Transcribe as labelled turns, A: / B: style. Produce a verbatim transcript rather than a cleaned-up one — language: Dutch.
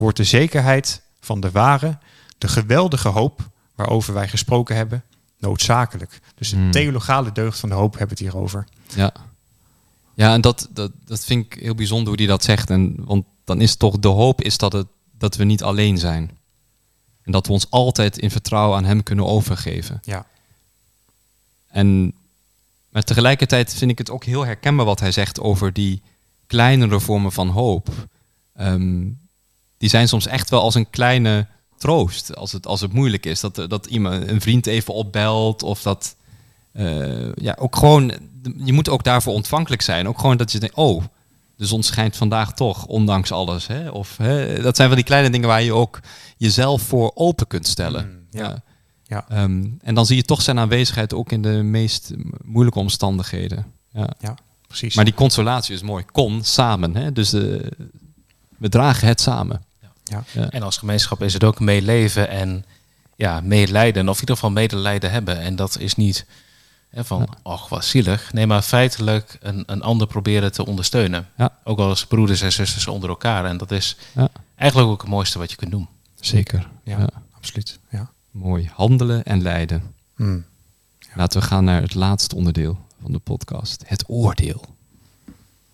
A: wordt de zekerheid van de ware, de geweldige hoop waarover wij gesproken hebben, noodzakelijk. Dus de
B: Hmm.
A: theologale deugd van de hoop hebben we het hier over.
B: Ja, ja en dat, dat, dat vind ik heel bijzonder hoe hij dat zegt. En, want dan is toch de hoop is dat, het, dat we niet alleen zijn. En dat we ons altijd in vertrouwen aan hem kunnen overgeven.
A: Ja.
B: En maar tegelijkertijd vind ik het ook heel herkenbaar wat hij zegt over die kleinere vormen van hoop. Um, die zijn soms echt wel als een kleine troost als het, als het moeilijk is. Dat, dat iemand, een vriend even opbelt of dat... Uh, ja, ook gewoon... Je moet ook daarvoor ontvankelijk zijn. Ook gewoon dat je denkt, oh, de zon schijnt vandaag toch, ondanks alles. Hè? Of, hè, dat zijn van die kleine dingen waar je ook jezelf voor open kunt stellen. Mm,
A: ja.
B: Ja. Um, en dan zie je toch zijn aanwezigheid ook in de meest moeilijke omstandigheden. Ja,
A: ja precies.
B: Maar die consolatie is mooi. Kon, samen. Hè? Dus de, we dragen het samen.
C: Ja. Ja. En als gemeenschap is het ook meeleven en ja, meelijden. Of in ieder geval medelijden hebben. En dat is niet hè, van, ja. och, wat zielig. Nee, maar feitelijk een, een ander proberen te ondersteunen.
B: Ja.
C: Ook als broeders en zusters onder elkaar. En dat is
B: ja.
C: eigenlijk ook het mooiste wat je kunt doen.
B: Zeker.
A: Ja,
B: ja.
A: absoluut. Ja.
B: Mooi. Handelen en lijden.
A: Hmm.
B: Ja. Laten we gaan naar het laatste onderdeel van de podcast. Het oordeel.